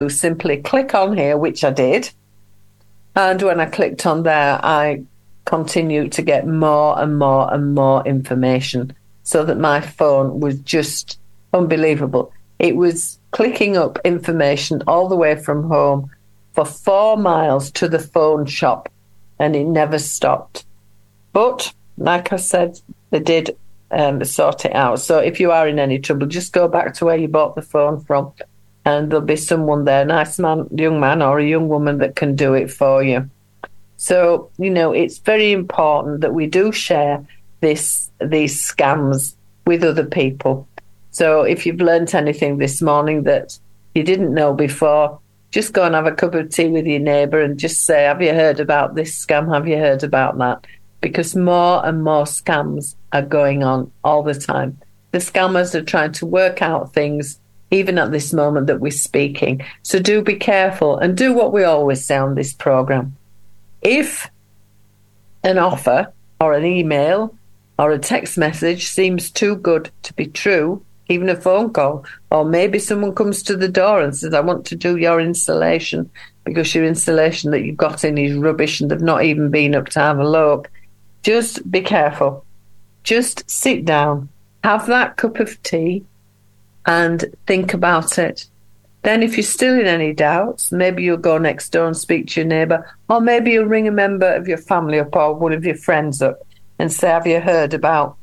simply click on here, which I did. And when I clicked on there, I continued to get more and more and more information, so that my phone was just unbelievable. It was clicking up information all the way from home for 4 miles to the phone shop, and it never stopped. But like I said, they did sort it out. So if you are in any trouble, just go back to where you bought the phone from, and there'll be someone there, nice man, young man or a young woman, that can do it for you. So, it's very important that we do share these scams with other people. So if you've learnt anything this morning that you didn't know before, just go and have a cup of tea with your neighbour and just say, have you heard about this scam? Have you heard about that? Because more and more scams are going on all the time. The scammers are trying to work out things even at this moment that we're speaking. So do be careful and do what we always say on this programme. If an offer or an email or a text message seems too good to be true, even a phone call, or maybe someone comes to the door and says, I want to do your installation because your installation that you've got in is rubbish and they've not even been up to have a look, just be careful. Just sit down, have that cup of tea and think about it. Then if you're still in any doubts, maybe you'll go next door and speak to your neighbour, or maybe you'll ring a member of your family up or one of your friends up and say, have you heard about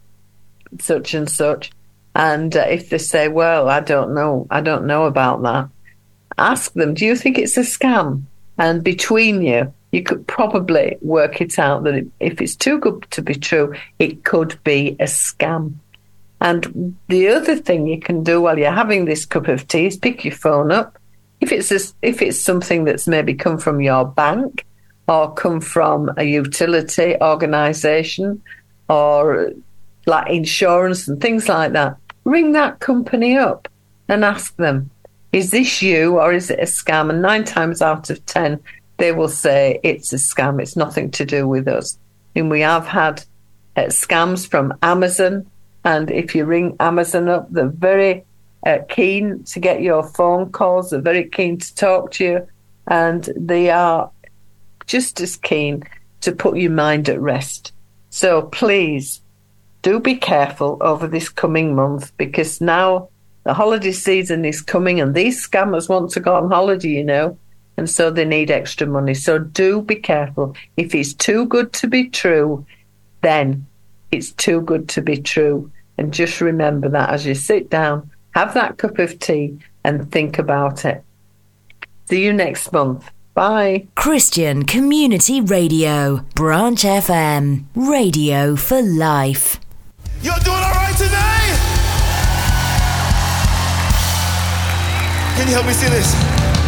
such and such? And if they say, well, I don't know about that, ask them, do you think it's a scam? And between you could probably work it out that if it's too good to be true, it could be a scam. And the other thing you can do while you're having this cup of tea is pick your phone up. If it's something that's maybe come from your bank or come from a utility organisation or like insurance and things like that, ring that company up and ask them, is this you or is it a scam? And 9 times out of 10, they will say it's a scam. It's nothing to do with us. And we have had scams from Amazon. And if you ring Amazon up, they're very keen to get your phone calls. They're very keen to talk to you. And they are just as keen to put your mind at rest. So please do be careful over this coming month, because now the holiday season is coming and these scammers want to go on holiday, and so they need extra money. So do be careful. If it's too good to be true, then it's too good to be true. And just remember that as you sit down, have that cup of tea and think about it. See you next month. Bye. Christian Community Radio, Branch FM, radio for life. You're doing all right today? Can you help me see this?